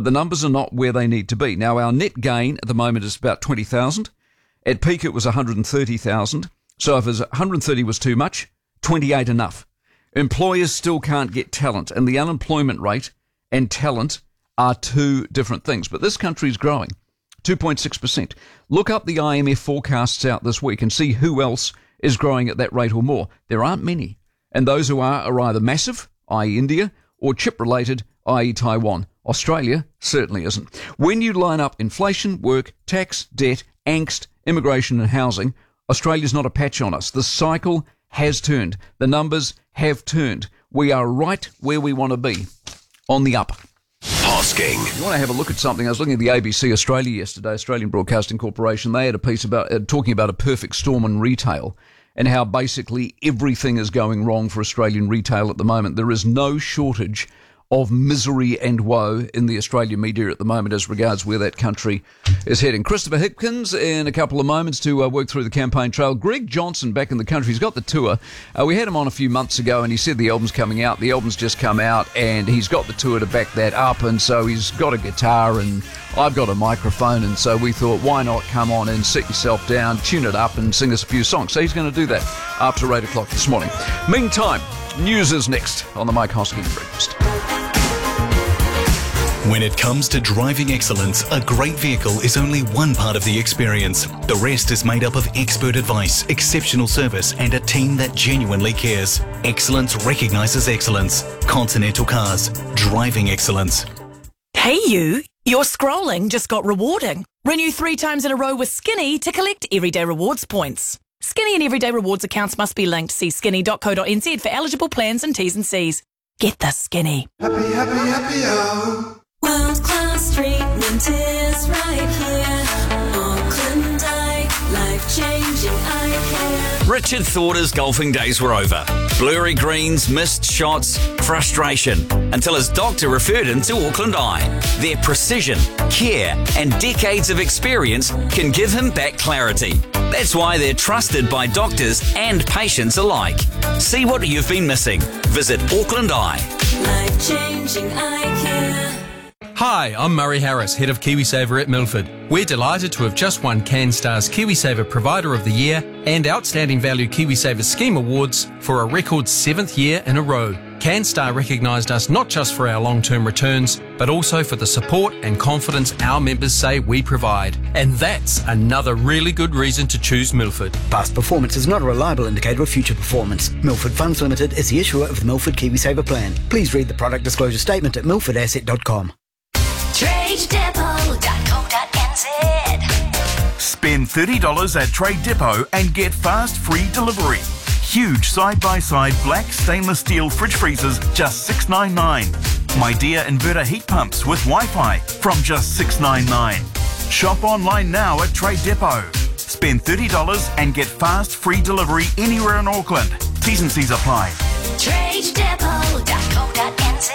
but the numbers are not where they need to be. Now, our net gain at the moment is about 20,000. At peak, it was 130,000. So if 130 was too much, 28 enough. Employers still can't get talent, and the unemployment rate and talent are two different things. But this country is growing, 2.6%. Look up the IMF forecasts out this week and see who else is growing at that rate or more. There aren't many. And those who are either massive, i.e. India, or chip-related, i.e. Taiwan. Australia certainly isn't. When you line up inflation, work, tax, debt, angst, immigration and housing, Australia's not a patch on us. The cycle has turned. The numbers have turned. We are right where we want to be, on the up. Hosking. You want to have a look at something? I was looking at the ABC Australia yesterday, Australian Broadcasting Corporation. They had a piece about talking about a perfect storm in retail and how basically everything is going wrong for Australian retail at the moment. There is no shortage of misery and woe in the Australian media at the moment as regards where that country is heading. Christopher Hipkins in a couple of moments to work through the campaign trail. Greg Johnson back in the country. He's got the tour. We had him on a few months ago and he said the album's coming out. The album's just come out and he's got the tour to back that up, and so he's got a guitar and I've got a microphone, and so we thought, why not come on and sit yourself down, tune it up and sing us a few songs. So he's going to do that after 8 o'clock this morning. Meantime, news is next on the Mike Hosking Breakfast. When it comes to driving excellence, a great vehicle is only one part of the experience. The rest is made up of expert advice, exceptional service, and a team that genuinely cares. Excellence recognises excellence. Continental Cars. Driving excellence. Hey you, your scrolling just got rewarding. Renew 3 times in a row with Skinny to collect Everyday Rewards points. Skinny and Everyday Rewards accounts must be linked. See skinny.co.nz for eligible plans and T's and C's. Get the Skinny. Happy, happy, happy, oh. World-class treatment is right here. Auckland Eye, life-changing eye care. Richard thought his golfing days were over. Blurry greens, missed shots, frustration. Until his doctor referred him to Auckland Eye. Their precision, care and decades of experience can give him back clarity. That's why they're trusted by doctors and patients alike. See what you've been missing. Visit Auckland Eye. Life-changing eye care. Hi, I'm Murray Harris, Head of KiwiSaver at Milford. We're delighted to have just won CanStar's KiwiSaver Provider of the Year and Outstanding Value KiwiSaver Scheme Awards for a record 7th year in a row. CanStar recognised us not just for our long-term returns, but also for the support and confidence our members say we provide. And that's another really good reason to choose Milford. Past performance is not a reliable indicator of future performance. Milford Funds Limited is the issuer of the Milford KiwiSaver plan. Please read the product disclosure statement at milfordasset.com. TradeDepot.co.nz. Spend $30 at Trade Depot and get fast free delivery. Huge side-by-side black stainless steel fridge freezers, just $6.99. My Dear inverter heat pumps with Wi-Fi from just $6.99. Shop online now at Trade Depot. Spend $30 and get fast free delivery anywhere in Auckland. T's and C's apply. TradeDepot.co.nz.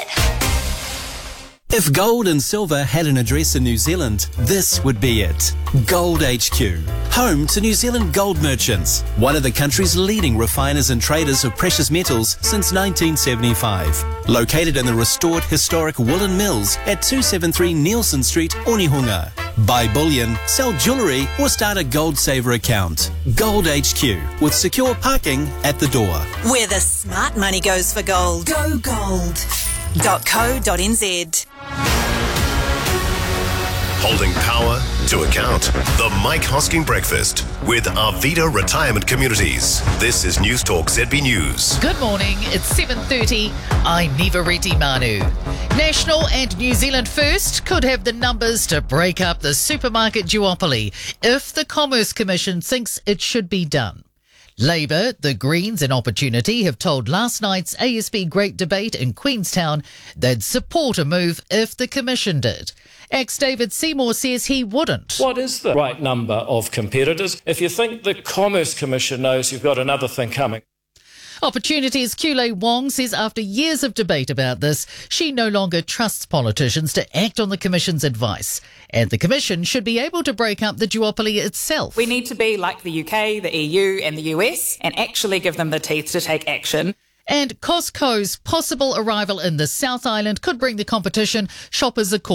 If gold and silver had an address in New Zealand, this would be it. Gold HQ, home to New Zealand gold merchants, one of the country's leading refiners and traders of precious metals since 1975. Located in the restored historic Woolen Mills at 273 Nielsen Street, Onehunga. Buy bullion, sell jewellery or start a Gold Saver account. Gold HQ, with secure parking at the door. Where the smart money goes for gold. Go gold.co.nz. Holding power to account. The Mike Hosking Breakfast with Arvida Retirement Communities. This is News Talk ZB News. Good morning, it's 7:30. I'm Neva Reddy Manu. National and New Zealand First could have the numbers to break up the supermarket duopoly if the Commerce Commission thinks it should be done. Labour, the Greens and Opportunity have told last night's ASB Great Debate in Queenstown they'd support a move if the Commission did. Ex-David Seymour says he wouldn't. What is the right number of competitors? If you think the Commerce Commission knows, you've got another thing coming. Opportunity's Kule Wong says after years of debate about this, she no longer trusts politicians to act on the Commission's advice. And the Commission should be able to break up the duopoly itself. We need to be like the UK, the EU and the US and actually give them the teeth to take action. And Costco's possible arrival in the South Island could bring the competition shoppers a call.